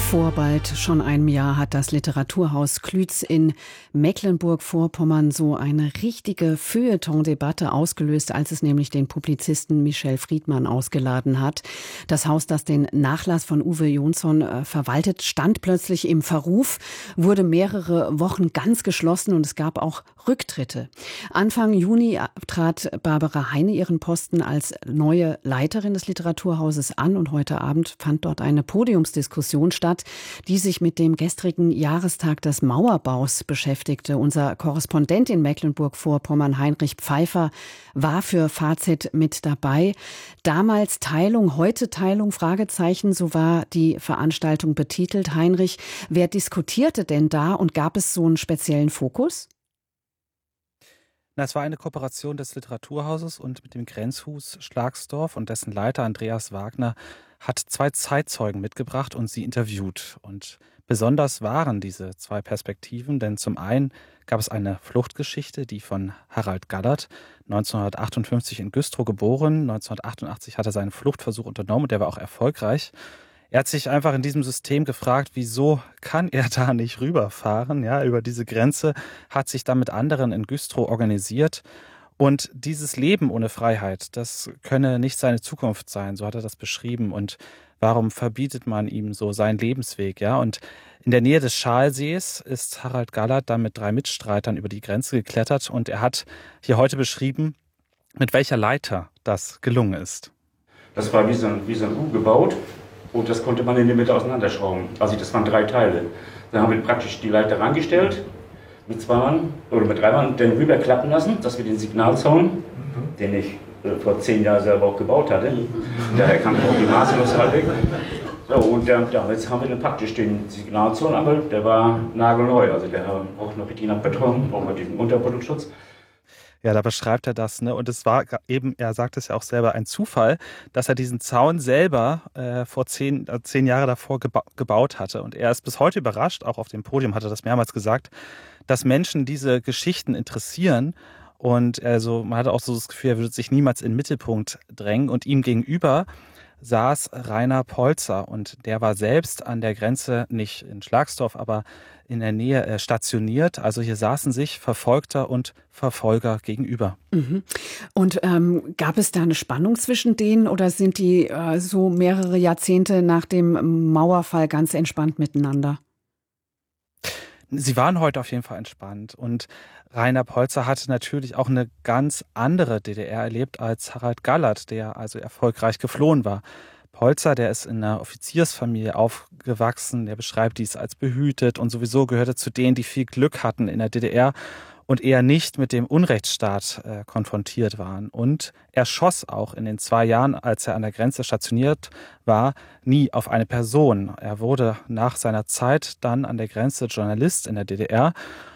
Vor bald schon einem Jahr hat das Literaturhaus Klütz in Mecklenburg-Vorpommern so eine richtige Feuilleton-Debatte ausgelöst, als es nämlich den Publizisten Michel Friedmann ausgeladen hat. Das Haus, das den Nachlass von Uwe Jonsson verwaltet, stand plötzlich im Verruf, wurde mehrere Wochen ganz geschlossen und es gab auch Rücktritte. Anfang Juni trat Barbara Heine ihren Posten als neue Leiterin des Literaturhauses an und heute Abend fand dort eine Podiumsdiskussion statt, die sich mit dem gestrigen Jahrestag des Mauerbaus beschäftigte. Unser Korrespondent in Mecklenburg-Vorpommern, Heinrich Pfeiffer, war für FAZ mit dabei. Damals Teilung, heute Teilung, Fragezeichen, so war die Veranstaltung betitelt. Heinrich, wer diskutierte denn da und gab es so einen speziellen Fokus? Es war eine Kooperation des Literaturhauses und mit dem Grenzhus Schlagsdorf, und dessen Leiter Andreas Wagner hat 2 Zeitzeugen mitgebracht und sie interviewt. Und besonders waren diese 2 Perspektiven, denn zum einen gab es eine Fluchtgeschichte, die von Harald Gallert, 1958 in Güstrow geboren. 1988 hat er seinen Fluchtversuch unternommen und der war auch erfolgreich. Er hat sich einfach in diesem System gefragt, wieso kann er da nicht rüberfahren, ja, über diese Grenze, hat sich dann mit anderen in Güstrow organisiert. Und dieses Leben ohne Freiheit, das könne nicht seine Zukunft sein, so hat er das beschrieben. Und warum verbietet man ihm so seinen Lebensweg, ja? Und in der Nähe des Schalsees ist Harald Gallert dann mit 3 Mitstreitern über die Grenze geklettert und er hat hier heute beschrieben, mit welcher Leiter das gelungen ist. Das war wie so ein U gebaut. Und das konnte man in der Mitte auseinanderschrauben. Also das waren 3 Teile. Dann haben wir praktisch die Leiter rangestellt, mit 2 Mann oder mit 3 Mann, dann rüberklappen lassen, dass wir den Signalzaun, den ich vor 10 Jahren selber auch gebaut hatte, daher kam auch die Maße noch halbwegs. So, und damals haben wir dann praktisch den Signalzaun, aber der war nagelneu. Also der braucht noch richtig nach Beton, braucht noch diesen Unterbodenschutz. Ja, da beschreibt er das, ne? Und es war eben, er sagt es ja auch selber, ein Zufall, dass er diesen Zaun selber vor 10 Jahre davor gebaut hatte. Und er ist bis heute überrascht, auch auf dem Podium hat er das mehrmals gesagt, dass Menschen diese Geschichten interessieren. Und also man hatte auch so das Gefühl, er würde sich niemals in den Mittelpunkt drängen. Und ihm gegenüber saß Rainer Polzer und der war selbst an der Grenze, nicht in Schlagsdorf, aber in der Nähe stationiert. Also hier saßen sich Verfolgter und Verfolger gegenüber. Mhm. Und gab es da eine Spannung zwischen denen oder sind die so mehrere Jahrzehnte nach dem Mauerfall ganz entspannt miteinander? Sie waren heute auf jeden Fall entspannt und Rainer Polzer hatte natürlich auch eine ganz andere DDR erlebt als Harald Gallert, der also erfolgreich geflohen war. Polzer, der ist in einer Offiziersfamilie aufgewachsen, der beschreibt dies als behütet und sowieso gehörte zu denen, die viel Glück hatten in der DDR und eher nicht mit dem Unrechtsstaat konfrontiert waren. Und er schoss auch in den 2 Jahren, als er an der Grenze stationiert war, nie auf eine Person. Er wurde nach seiner Zeit dann an der Grenze Journalist in der DDR